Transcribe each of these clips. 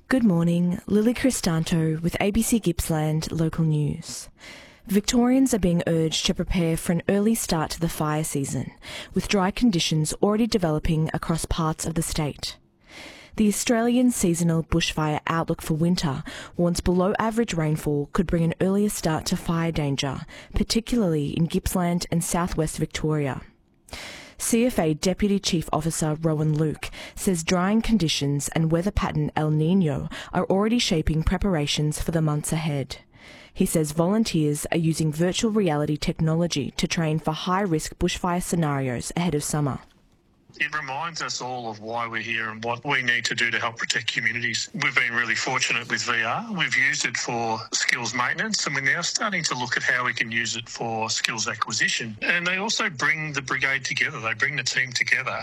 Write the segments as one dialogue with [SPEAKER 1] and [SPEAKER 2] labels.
[SPEAKER 1] Good morning, Lily Cristanto with ABC Gippsland Local News. Victorians are being urged to prepare for an early start to the fire season, with dry conditions already developing across parts of the state. The Australian Seasonal Bushfire Outlook for winter warns below-average rainfall could bring an earlier start to fire danger, particularly in Gippsland and southwest Victoria. CFA Deputy Chief Officer Rowan Luke says drying conditions and weather pattern El Niño are already shaping preparations for the months ahead. He says volunteers are using virtual reality technology to train for high-risk bushfire scenarios ahead of summer.
[SPEAKER 2] It reminds us all of why we're here and what we need to do to help protect communities. We've been really fortunate with VR. We've used it for skills maintenance, and we're now starting to look at how we can use it for skills acquisition. And they also bring the brigade together. They bring the team together.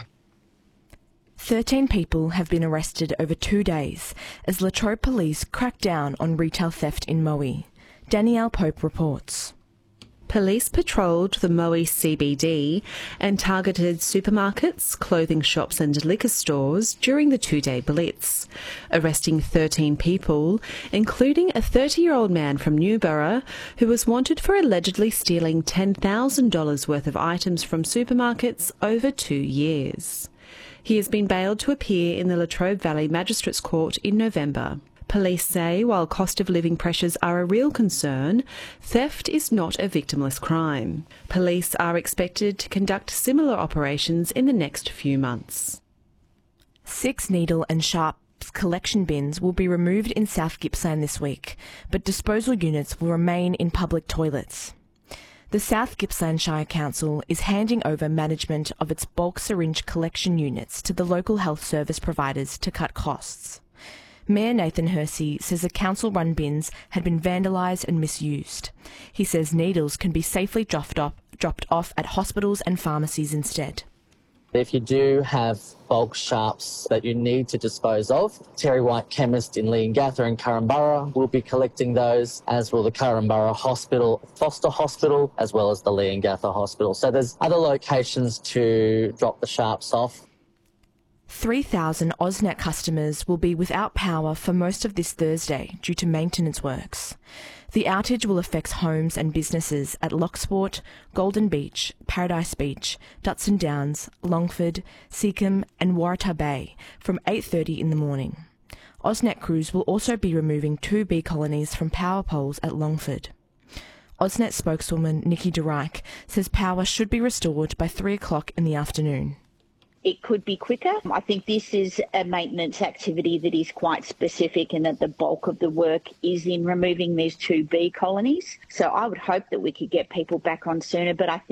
[SPEAKER 1] 13 people have been arrested over 2 days as Latrobe Police crack down on retail theft in Moe. Danielle Pope reports.
[SPEAKER 3] Police patrolled the Moe CBD and targeted supermarkets, clothing shops and liquor stores during the 2-day blitz, arresting 13 people, including a 30-year-old man from Newborough who was wanted for allegedly stealing $10,000 worth of items from supermarkets over 2 years. He has been bailed to appear in the Latrobe Valley Magistrates Court in November. Police say while cost of living pressures are a real concern, theft is not a victimless crime. Police are expected to conduct similar operations in the next few months.
[SPEAKER 1] 6 needle and sharp collection bins will be removed in South Gippsland this week, but disposal units will remain in public toilets. The South Gippsland Shire Council is handing over management of its bulk syringe collection units to the local health service providers to cut costs. Mayor Nathan Hersey says the council-run bins had been vandalised and misused. He says needles can be safely dropped off at hospitals and pharmacies instead.
[SPEAKER 4] If you do have bulk sharps that you need to dispose of, Terry White Chemist in Leongatha and Curramborough will be collecting those, as will the Curramborough Hospital, Foster Hospital, as well as the Leongatha Hospital. So there's other locations to drop the sharps off.
[SPEAKER 1] 3,000 AusNet customers will be without power for most of this Thursday due to maintenance works. The outage will affect homes and businesses at Locksport, Golden Beach, Paradise Beach, Dutson Downs, Longford, Seacombe and Waratah Bay from 8:30 in the morning. AusNet crews will also be removing 2 bee colonies from power poles at Longford. AusNet spokeswoman Nikki DeReich says power should be restored by 3 o'clock in the afternoon.
[SPEAKER 5] It could be quicker. I think this is a maintenance activity that is quite specific and that the bulk of the work is in removing these 2 bee colonies. So I would hope that we could get people back on sooner, but I think